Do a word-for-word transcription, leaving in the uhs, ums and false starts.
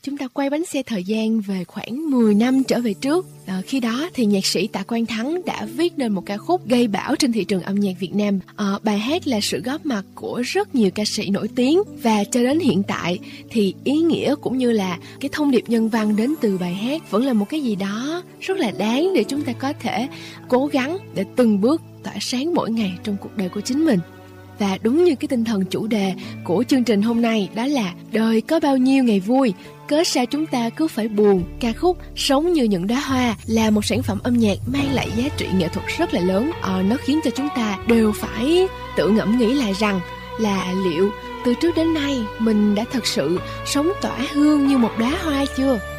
chúng ta quay bánh xe thời gian về khoảng mười năm trở về trước. À, khi đó thì nhạc sĩ Tạ Quang Thắng đã viết nên một ca khúc gây bão trên thị trường âm nhạc Việt Nam. À, bài hát là sự góp mặt của rất nhiều ca sĩ nổi tiếng, và cho đến hiện tại thì ý nghĩa cũng như là cái thông điệp nhân văn đến từ bài hát vẫn là một cái gì đó rất là đáng để chúng ta có thể cố gắng để từng bước tỏa sáng mỗi ngày trong cuộc đời của chính mình. Và đúng như cái tinh thần chủ đề của chương trình hôm nay, đó là đời có bao nhiêu ngày vui, cớ sao chúng ta cứ phải buồn. Ca khúc Sống như những đóa hoa là một sản phẩm âm nhạc mang lại giá trị nghệ thuật rất là lớn. Ờ, nó khiến cho chúng ta đều phải tự ngẫm nghĩ lại rằng là liệu từ trước đến nay mình đã thật sự sống tỏa hương như một đóa hoa chưa?